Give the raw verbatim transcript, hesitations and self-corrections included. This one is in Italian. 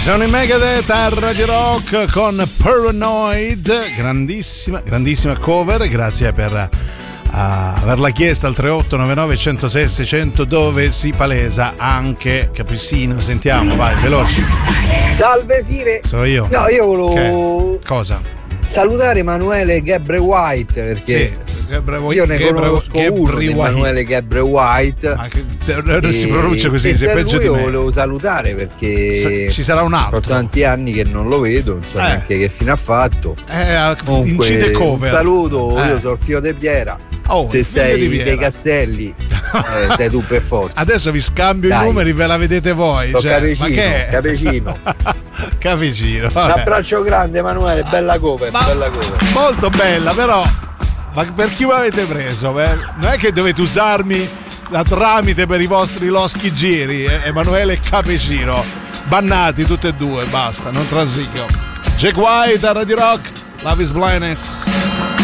Sono in Megadeth a Radio Rock con Paranoid, grandissima, grandissima cover, grazie per uh, averla chiesta al tre otto nove nove uno zero sei sei zero zero dove si palesa anche Capricino. Sentiamo, vai, veloci. Salve Sire. Sono io. No, io volevo che? Cosa? salutare Emanuele Gebre White perché sì, Gebre, io ne Gebre, conosco Gebre uno di White. Emanuele Gebre White. Ma che, non si pronuncia così, se peggio lui di me. Io volevo salutare perché ci sarà un altro. Ho tanti anni che non lo vedo, non so eh. neanche che fine ha fatto. Eh, Comunque, incide cover. Un saluto, eh. io sono il figlio di Piera. Oh, se sei dei Castelli eh, sei tu per forza. Adesso vi scambio Dai. i numeri, ve la vedete voi. Cioè, Capecino, ma che è? Capecino. Capecino. Un abbraccio grande Emanuele, bella cover, ma, bella cover. Molto bella, però ma per chi mi avete preso? Beh? Non è che dovete usarmi da tramite per i vostri loschi giri, eh? Emanuele e Capecino. Bannati tutti e due, basta, non transigo. Jack White a Radio Rock, Love is Blindness.